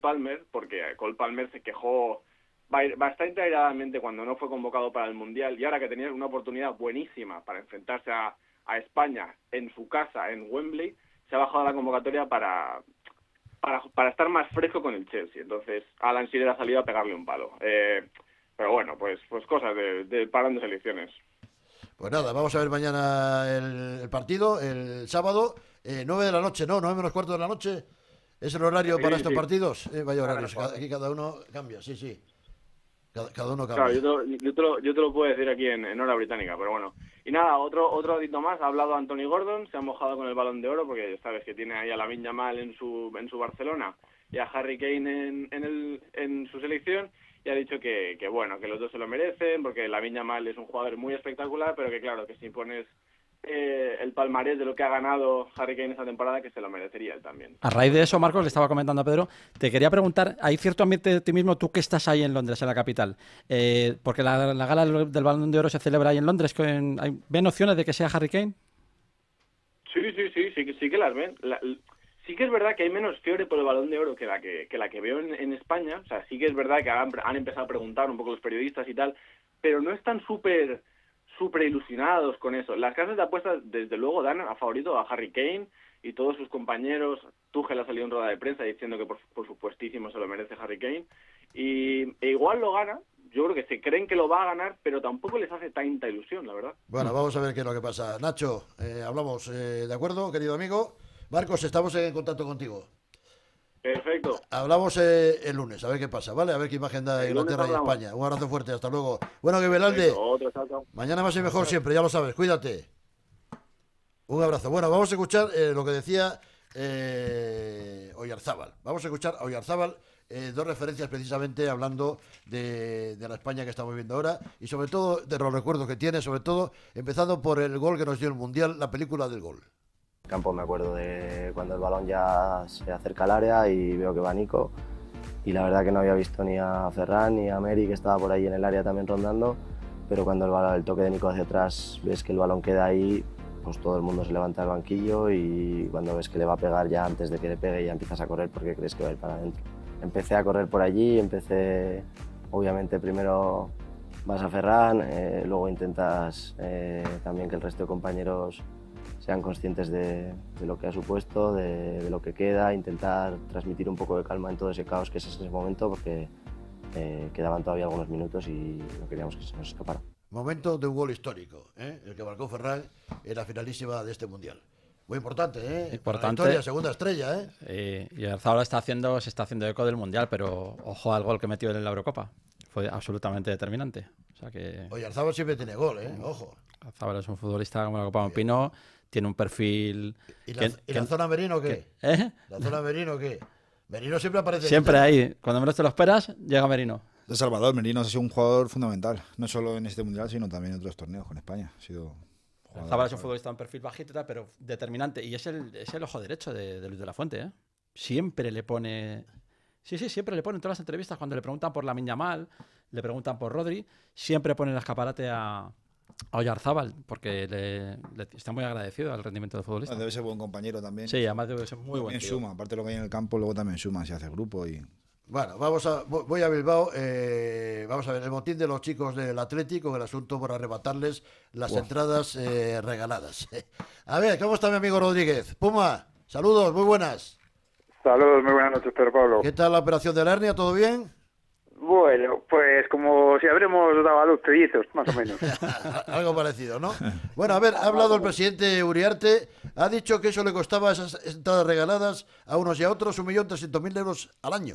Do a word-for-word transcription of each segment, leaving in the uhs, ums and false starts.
Palmer, porque Cole Palmer se quejó bastante airadamente cuando no fue convocado para el Mundial, y ahora que tenía una oportunidad buenísima para enfrentarse a, a España en su casa, en Wembley, se ha bajado la convocatoria para, para, para estar más fresco con el Chelsea. Entonces Alan Shearer ha salido a pegarle un palo. Eh, pero bueno, pues, pues cosas de, de parón de selecciones. Pues nada, vamos a ver mañana el, el partido, el sábado, eh, nueve de la noche, ¿no? Nueve menos cuarto de la noche. ¿Es el horario Sí, para estos sí. partidos? Eh, vaya horarios, cada, aquí cada uno cambia, sí, sí. Cada, cada uno cambia. Claro, yo te, lo, yo, te lo, yo te lo puedo decir aquí en, en hora británica, pero bueno. Y nada, otro otro dito más, ha hablado Anthony Gordon, se ha mojado con el Balón de Oro, porque sabes que tiene ahí a Lamine Yamal en su en su Barcelona y a Harry Kane en, en, el, en su selección, y ha dicho que, que bueno, que los dos se lo merecen, porque Lamine Yamal es un jugador muy espectacular, pero que claro, que si pones eh, el palmarés de lo que ha ganado Harry Kane esta temporada, que se lo merecería él también. A raíz de eso, Marcos, le estaba comentando a Pedro, te quería preguntar, ¿hay cierto ambiente de ti mismo, tú que estás ahí en Londres, en la capital? Eh, porque la, la gala del Balón de Oro se celebra ahí en Londres. ¿Hay, ¿Ven opciones de que sea Harry Kane? Sí, sí, sí, sí, sí que las ven. La, sí que es verdad que hay menos fiebre por el Balón de Oro que la que, que, la que veo en, en España. O sea, sí que es verdad que han, han empezado a preguntar un poco los periodistas y tal, pero no están súper súper ilusionados con eso. Las casas de apuestas, desde luego, dan a favorito a Harry Kane y todos sus compañeros. Tuchel ha salido en rueda de prensa diciendo que por, por supuestísimo se lo merece Harry Kane. Y e igual lo gana. Yo creo que se creen que lo va a ganar, pero tampoco les hace tanta ilusión, la verdad. Bueno, vamos a ver qué es lo que pasa. Nacho, eh, hablamos, eh, ¿de acuerdo, querido amigo? Marcos, estamos en contacto contigo. Perfecto. Hablamos eh, el lunes, a ver qué pasa, ¿vale? A ver qué imagen da Inglaterra y España. Un abrazo fuerte, hasta luego. Bueno, que Velalde, mañana más y mejor siempre, ya lo sabes, cuídate. Un abrazo. Bueno, vamos a escuchar eh, lo que decía eh, Oyarzábal. Vamos a escuchar a Oyarzábal, eh, dos referencias precisamente hablando de, de la España que estamos viendo ahora y sobre todo de los recuerdos que tiene, sobre todo empezando por el gol que nos dio el Mundial, la película del gol. Campo me acuerdo de cuando el balón ya se acerca al área y veo que va Nico, y la verdad que no había visto ni a Ferran ni a Meri, que estaba por ahí en el área también rondando, pero cuando el, balón, el toque de Nico hacia atrás, ves que el balón queda ahí, pues todo el mundo se levanta del banquillo, y cuando ves que le va a pegar ya antes de que le pegue ya empiezas a correr porque crees que va a ir para adentro. Empecé a correr por allí, empecé, obviamente primero vas a Ferran, eh, luego intentas eh, también que el resto de compañeros sean conscientes de, de lo que ha supuesto, de, de lo que queda, intentar transmitir un poco de calma en todo ese caos que es ese momento, porque eh, quedaban todavía algunos minutos y no queríamos que se nos escapara. Momento de un gol histórico, ¿eh? El que marcó Ferran en la finalísima de este Mundial. Muy importante, ¿eh? Importante. Victoria, segunda estrella, ¿eh? Eh, y Oyarzábal está haciendo, se está haciendo eco del Mundial, pero ojo al gol que metió en la Eurocopa. Fue absolutamente determinante. O sea que... Oyarzábal siempre tiene gol, ¿eh? Ojo. Oyarzábal es un futbolista como la Copa Pino, tiene un perfil... ¿Y la, que, ¿y que, la zona Merino qué? Que, ¿eh? ¿La zona Merino qué? Merino siempre aparece... Siempre ahí. Cuando menos te lo esperas, llega Merino. De Salvador, Merino ha sido un jugador fundamental, no solo en este Mundial, sino también en otros torneos con España. Ha sido... Zabal es un futbolista de un perfil bajito, pero determinante. Y es el, es el ojo derecho de, de Luis de la Fuente, ¿eh? Siempre le pone... Sí, sí, siempre le pone en todas las entrevistas. Cuando le preguntan por Lamine Yamal, le preguntan por Rodri, siempre pone el escaparate a, a Oyarzábal, porque le, le está muy agradecido al rendimiento del futbolista. Debe ser buen compañero también. Sí, además debe ser muy buen tío. Suma, aparte de lo que hay en el campo, luego también suma, se hace grupo y... Bueno, vamos a, voy a Bilbao, eh, vamos a ver, el motín de los chicos del Atlético, el asunto por arrebatarles las wow. entradas eh, regaladas. A ver, ¿cómo está mi amigo Rodríguez? Puma, saludos, muy buenas. Saludos, muy buenas noches, Pedro Pablo. ¿Qué tal la operación de la hernia? ¿Todo bien? Bueno, pues como si habremos dado a luz trillizos, más o menos. Algo parecido, ¿no? Bueno, a ver, ha hablado el presidente Uriarte, ha dicho que eso le costaba esas entradas regaladas a unos y a otros un millón trescientos mil euros al año.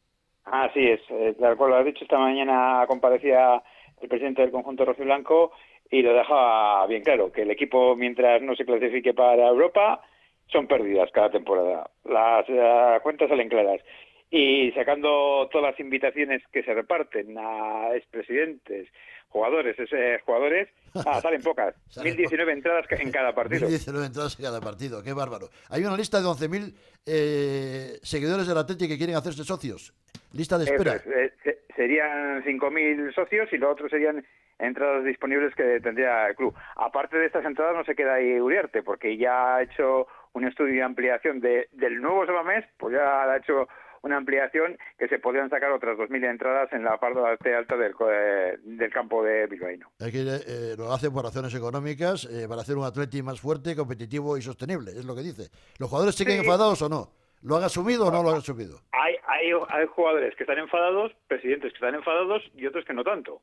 Así es, eh, tal cual lo has dicho, esta mañana comparecía el presidente del conjunto rojiblanco y lo dejaba bien claro, que el equipo, mientras no se clasifique para Europa, son pérdidas cada temporada. Las uh, cuentas salen claras. Y sacando todas las invitaciones que se reparten a expresidentes, jugadores, ese, jugadores, ah, salen pocas. mil diecinueve entradas en cada partido. mil diecinueve entradas en cada partido, qué bárbaro. Hay una lista de once mil eh, seguidores del Atlético que quieren hacerse socios. Lista de espera. Es, eh, se, serían cinco mil socios y lo otro serían entradas disponibles que tendría el club. Aparte de estas entradas no se queda ahí Uriarte, porque ya ha hecho un estudio de ampliación de, del nuevo Samamés, pues ya ha hecho una ampliación que se podrían sacar otras dos mil entradas en la parte alta del, eh, del campo de bilbaíno. Aquí eh, lo hace por razones económicas, eh, para hacer un Atleti más fuerte, competitivo y sostenible, es lo que dice. ¿Los jugadores siguen sí. enfadados o no? ¿Lo han asumido o no lo han asumido? Hay, hay, hay jugadores que están enfadados, presidentes que están enfadados y otros que no tanto.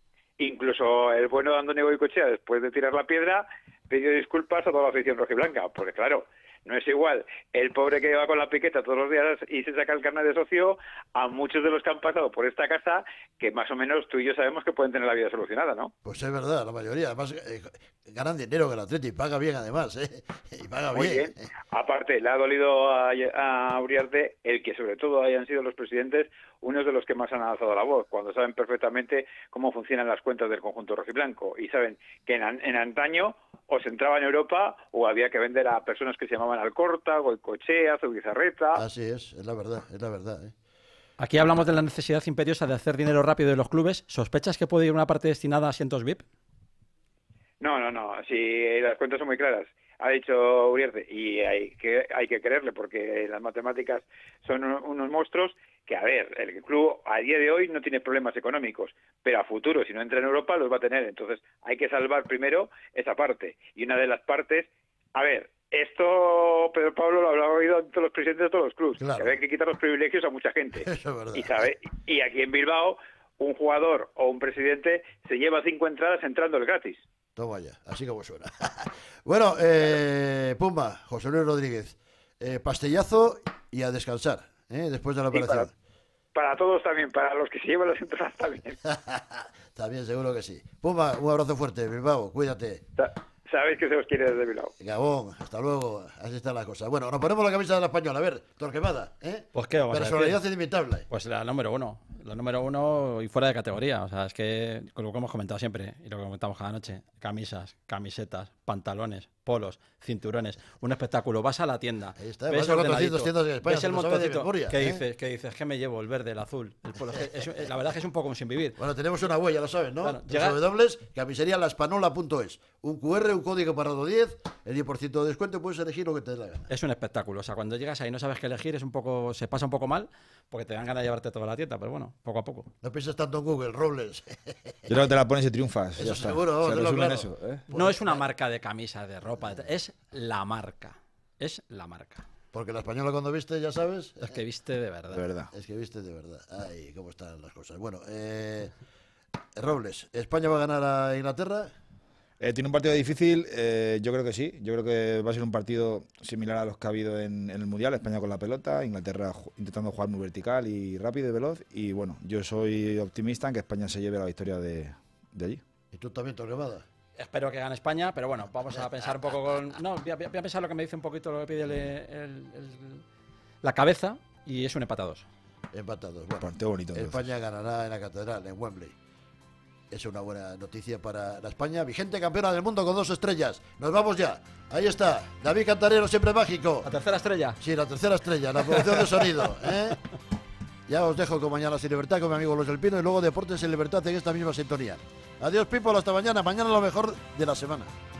Incluso el bueno de Andoni Goicoechea, después de tirar la piedra, pidió disculpas a toda la afición rojiblanca, porque claro, no es igual el pobre que va con la piqueta todos los días y se saca el carnet de socio a muchos de los que han pasado por esta casa, que más o menos tú y yo sabemos que pueden tener la vida solucionada, ¿no? Pues es verdad, la mayoría. Además, eh, ganan dinero que el Atleti, y paga bien además, ¿eh? Y paga Muy bien. bien. Aparte, le ha dolido a, a Uriarte el que sobre todo hayan sido los presidentes unos de los que más han alzado la voz, cuando saben perfectamente cómo funcionan las cuentas del conjunto rojiblanco y saben que en, en antaño o se entraba en Europa o había que vender a personas que se llamaban Alcorta, Goicoechea, Zubizarreta. Así es, es la verdad, es la verdad. ¿eh? Aquí hablamos de la necesidad imperiosa de hacer dinero rápido de los clubes. ¿Sospechas que puede ir una parte destinada a asientos V I P? No, no, no. Si las cuentas son muy claras. Ha dicho Uriarte, y hay que, hay que creerle, porque las matemáticas son unos monstruos, que, a ver, el club a día de hoy no tiene problemas económicos, pero a futuro, si no entra en Europa, los va a tener. Entonces, hay que salvar primero esa parte. Y una de las partes, a ver, esto Pedro Pablo lo habrá oído en todos los presidentes de todos los clubes, claro, que hay que quitar los privilegios a mucha gente. Eso es verdad. Y, sabe, y aquí en Bilbao, un jugador o un presidente se lleva cinco entradas entrando el gratis. Toma ya, así como suena. Bueno, eh, Pumba, José Luis Rodríguez, eh, pastellazo y a descansar, ¿eh? Después de la operación. Para, para todos también, para los que se llevan las entradas también. También, seguro que sí. Pumba, un abrazo fuerte, Bilbao, cuídate. Sabéis que se os quiere desde Bilbao. Gabón, hasta luego, así está la cosa. Bueno, nos ponemos la camisa de la Española, a ver, Torquemada, ¿eh? Pues qué vamos Personalidad a decir? inimitable. Pues la número uno, la número uno y fuera de categoría. O sea, es que con lo que hemos comentado siempre y lo que comentamos cada noche, camisas, camisetas, pantalones, polos, cinturones, un espectáculo. Vas a la tienda, ahí está, ves, cuatrocientas tiendas en España, ves el montoncito, ¿qué ¿eh? dices? ¿Qué dices? ¿Qué me llevo? El verde, el azul, el polo. Es, es, la verdad es que es un poco un sin vivir. Bueno, tenemos una huella, lo sabes, ¿no? Claro, llega... dobles, camisería laspanola punto es. Un cu erre, un código para los diez, el diez por ciento de descuento, puedes elegir lo que te dé la gana. Es un espectáculo. O sea, cuando llegas ahí y no sabes qué elegir, es un poco, se pasa un poco mal, porque te dan ganas de llevarte toda la tienda, pero bueno, poco a poco. No pienses tanto en Google, Robles. Yo creo que te la pones y triunfas. Eso ya seguro, está. vamos, claro. Eso, ¿eh? No es una marca de camisas, de ropa, es la marca. Es la marca. Porque la española cuando viste, ya sabes. Es que viste de verdad. De verdad. Es que viste de verdad. Ay, cómo están las cosas. Bueno, eh, Robles, ¿España va a ganar a Inglaterra? Eh, tiene un partido difícil, eh, yo creo que sí. Yo creo que va a ser un partido similar a los que ha habido en, en el Mundial. España con la pelota, Inglaterra intentando jugar muy vertical y rápido y veloz. Y bueno, yo soy optimista en que España se lleve la victoria de, de allí. ¿Y tú también, Torquemada? Espero que gane España, pero bueno, vamos a pensar un poco con... No, voy a, voy a pensar lo que me dice un poquito, lo que pide el, el, el, la cabeza, y es un empate a dos. Empatados. Bueno, partido bonito. Entonces. España ganará en la Catedral, en Wembley. Es una buena noticia para la España, vigente campeona del mundo con dos estrellas. Nos vamos ya. Ahí está, David Cantarero, siempre mágico. ¿La tercera estrella? Sí, la tercera estrella, la producción de sonido. ¿eh? Ya os dejo con Mañanas en Libertad con mi amigo Luis del Pino y luego Deportes en Libertad en esta misma sintonía. Adiós, people, hasta mañana. Mañana lo mejor de la semana.